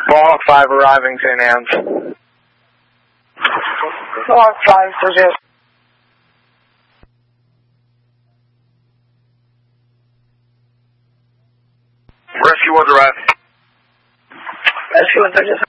Long 5 arriving, St. Anne's. Long 5, legit. Rescue 1's arriving. Rescue 1's just